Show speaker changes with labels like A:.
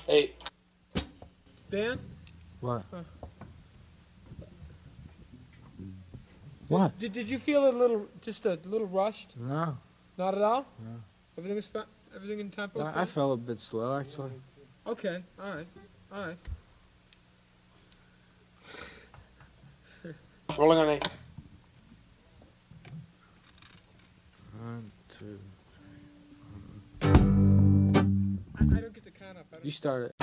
A: Hey.
B: Dan?
C: What?
B: Huh.
C: What?
B: Did you feel just a little rushed?
C: No.
B: Not at all?
C: No.
B: Everything was everything in tempo?
C: I felt a bit slow, actually.
B: Okay, alright. Alright.
A: Rolling on 8.
C: 1, 2.
B: I don't get to count up.
C: You start it.